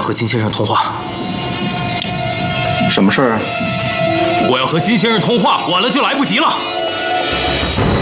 和金先生通话。 什么事儿啊？ 我要和金先生通话，晚了就来不及了。